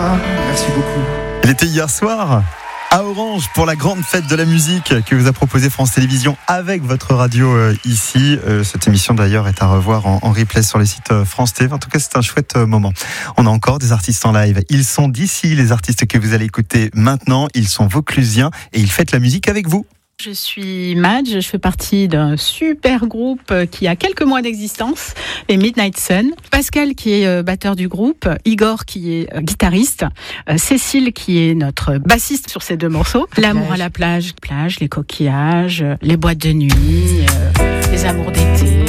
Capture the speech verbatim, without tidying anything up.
Merci beaucoup. Il était hier soir à Orange pour la grande fête de la musique que vous a proposé France Télévisions avec votre radio euh, ici. Euh, cette émission d'ailleurs est à revoir en, en replay sur le site euh, France T V. En tout cas, c'est un chouette euh, moment. On a encore des artistes en live. Ils sont d'ici, les artistes que vous allez écouter maintenant. Ils sont vauclusiens et ils fêtent la musique avec vous. Je suis Madge, je fais partie d'un super groupe qui a quelques mois d'existence, les Midnight Sun. Pascal qui est batteur du groupe, Igor qui est guitariste, Cécile qui est notre bassiste sur ces deux morceaux. L'amour à la plage, plage, les coquillages, les boîtes de nuit, les amours d'été.